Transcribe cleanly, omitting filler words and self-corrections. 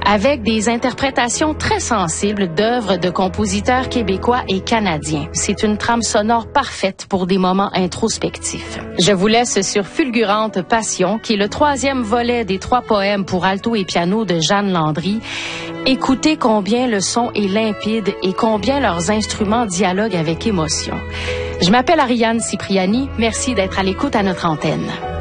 avec des interprétations très sensibles d'œuvres de compositeurs québécois et canadiens. C'est une trame sonore parfaite pour des moments introspectifs. Je vous laisse sur Fulgurante Passion, qui est le 3e volet des 3 poèmes pour alto et piano de Jeanne Landry. Écoutez combien le son est limpide et combien leurs instruments dialoguent avec émotion. Je m'appelle Ariane Cipriani. Merci d'être à l'écoute à notre antenne.